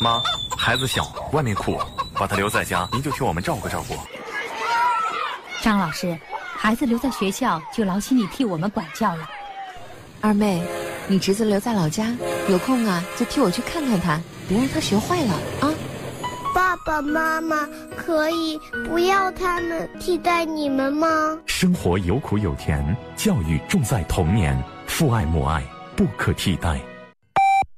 妈，孩子小，外面哭，把他留在家，您就替我们照顾照顾。 张老师，孩子留在学校就劳心你替我们管教了。 二妹，你侄子留在老家，有空啊就替我去看看他，别让他学坏了啊。 爸爸妈妈可以不要他们替代你们吗？ 生活有苦有甜，教育重在童年，父爱母爱不可替代。